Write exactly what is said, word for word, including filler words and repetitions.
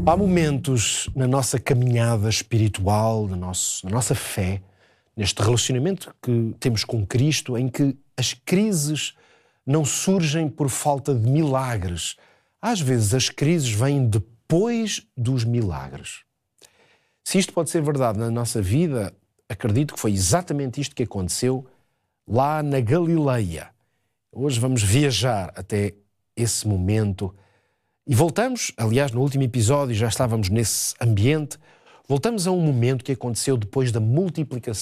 Há momentos na nossa caminhada espiritual, na, nosso, na nossa fé, neste relacionamento que temos com Cristo, em que as crises não surgem por falta de milagres. Às vezes as crises vêm depois dos milagres. Se isto pode ser verdade na nossa vida, acredito que foi exatamente isto que aconteceu lá na Galileia. Hoje vamos viajar até esse momento e voltamos, aliás, no último episódio já estávamos nesse ambiente, voltamos a um momento que aconteceu depois da multiplicação